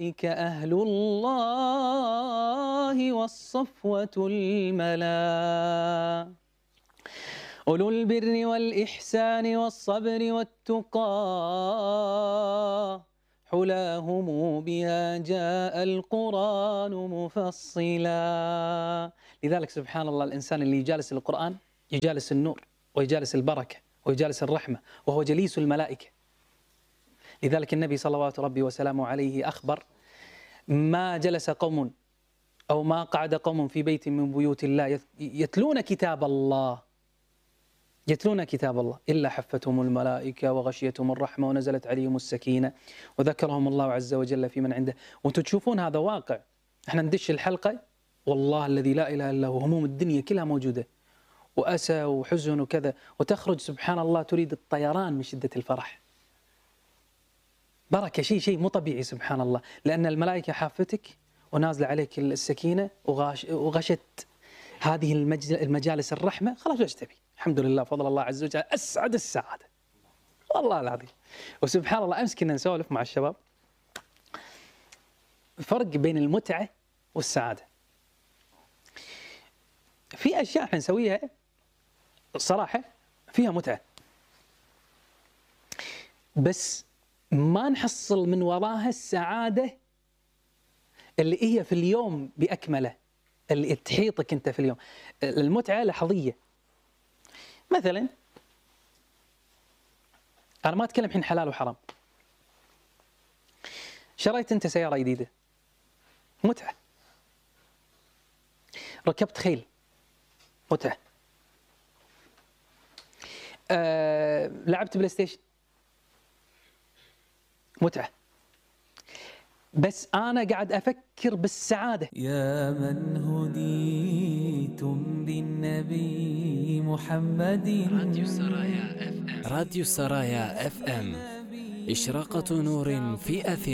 أولئك أهل الله والصفوة الملا أولو البر والإحسان والصبر والتقى حلاهم بها جاء القرآن مفصلا. لذلك سبحان الله الإنسان اللي يجالس القرآن يجالس النور ويجالس البركة ويجالس الرحمة وهو جليس الملائكة. لذلك النبي صلوات ربي وسلامه عليه أخبر: ما جلس قوم أو ما قعد قوم في بيت من بيوت الله يتلون كتاب الله إلا حفتهم الملائكة وغشيتهم الرحمة ونزلت عليهم السكينة وذكرهم الله عز وجل في من عنده. وانتم تشوفون هذا واقع. احنا ندش الحلقة والله الذي لا إله إلا هو هموم الدنيا كلها موجودة وأسى وحزن وكذا، وتخرج سبحان الله تريد الطيران من شدة الفرح. بركة، شيء مو طبيعي سبحان الله، لأن الملائكة حافتك ونازل عليك السكينة وغشت هذه المجالس الرحمة. خلاص ايش تبي؟ الحمد لله فضل الله عز وجل، أسعد السعادة والله العظيم. وسبحان الله أمس كنا نسولف مع الشباب فرق بين المتعة والسعادة. في أشياء احنا نسويها الصراحة فيها متعة، بس ما نحصل من وراها السعادة اللي هي في اليوم بأكمله، اللي تحيطك أنت في اليوم. المتعة لحظية. مثلا أنا ما أتكلم الحين حلال وحرام. شريت أنت سيارة جديدة، متعة. ركبت خيل، متعة. لعبت بلاي ستيشن، متعة. بس أنا قاعد أفكر بالسعادة. يا من هديتم بالنبي محمد. راديو السرايا اف ام، إشراقة نور في أثير.